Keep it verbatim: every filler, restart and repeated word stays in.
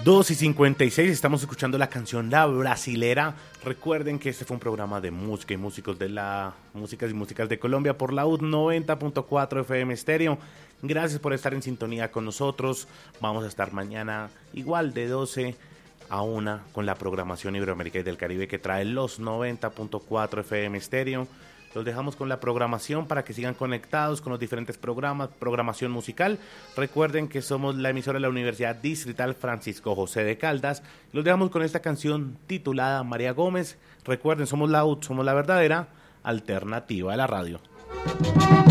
dos y cincuenta y seis, estamos escuchando la canción La Brasilera. Recuerden que este fue un programa de música y músicos de la músicas y músicas de Colombia por la U D noventa punto cuatro F M Estéreo. Gracias por estar en sintonía con nosotros. Vamos a estar mañana igual de doce a una con la programación Iberoamérica y del Caribe que trae los noventa punto cuatro F M Estéreo. Los dejamos con la programación para que sigan conectados con los diferentes programas, programación musical. Recuerden que somos la emisora de la Universidad Distrital Francisco José de Caldas. Los dejamos con esta canción titulada María Gómez. Recuerden, somos la U D, somos la verdadera alternativa de la radio.